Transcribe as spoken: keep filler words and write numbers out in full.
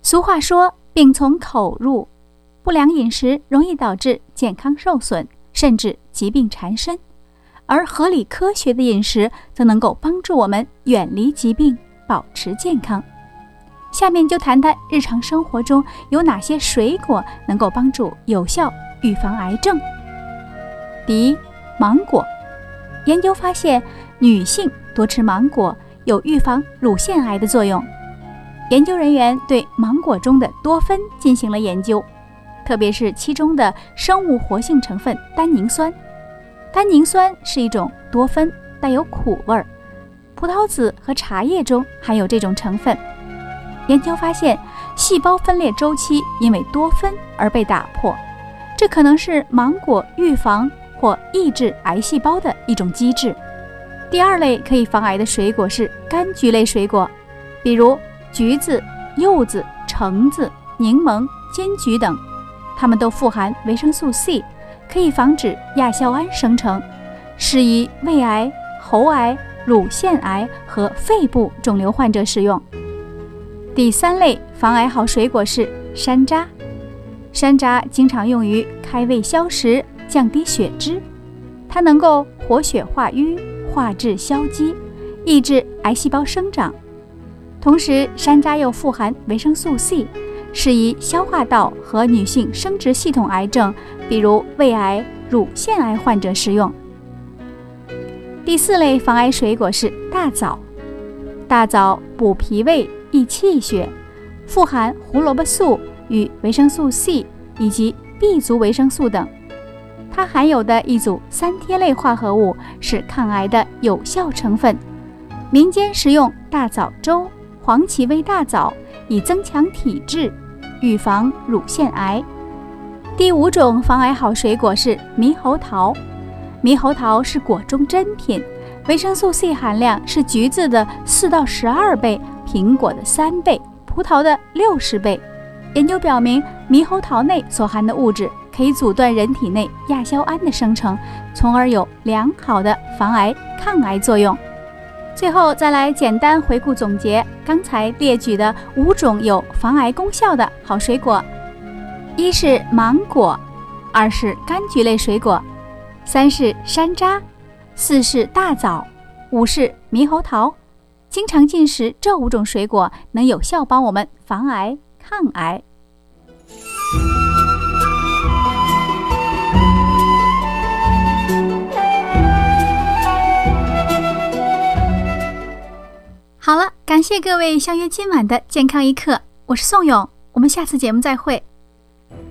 俗话说病从口入，不良饮食容易导致健康受损，甚至疾病缠身，而合理科学的饮食则能够帮助我们远离疾病，保持健康。下面就谈谈日常生活中有哪些水果能够帮助有效预防癌症。第一，芒果。研究发现，女性多吃芒果有预防乳腺癌的作用。研究人员对芒果中的多酚进行了研究，特别是其中的生物活性成分单宁酸。单宁酸是一种多酚，带有苦味儿，葡萄籽和茶叶中含有这种成分。研究发现，细胞分裂周期因为多酚而被打破，这可能是芒果预防或抑制癌细胞的一种机制。第二类可以防癌的水果是柑橘类水果，比如橘子、柚子、橙子、柠檬、坚橘等，它们都富含维生素 C， 可以防止亚硝胺生成，适宜胃癌、喉癌、乳腺癌和肺部肿瘤患者使用。第三类防癌好水果是山楂。山楂经常用于开胃消食，降低血脂，它能够活血化瘀、化滞消积，抑制癌细胞生长。同时，山楂又富含维生素 C， 适宜消化道和女性生殖系统癌症，比如胃癌、乳腺癌患者食用。第四类防癌水果是大枣。大枣补脾胃、益气血，富含胡萝卜素与维生素 C 以及 B 族维生素等。它含有的一组三萜类化合物是抗癌的有效成分。民间食用大枣粥、黄芪味大枣，以增强体质，预防乳腺癌。第五种防癌好水果是猕猴桃。猕猴桃是果中珍品，维生素 C 含量是橘子的四到十二倍，苹果的三倍，葡萄的六十倍。研究表明，猕猴桃内所含的物质可以阻断人体内亚硝胺的生成，从而有良好的防癌抗癌作用。最后再来简单回顾总结刚才列举的五种有防癌功效的好水果：一是芒果，二是柑橘类水果，三是山楂，四是大枣，五是猕猴桃。经常进食这五种水果，能有效帮我们防癌抗癌。好了，感谢各位相约今晚的健康一刻，我是宋勇，我们下次节目再会。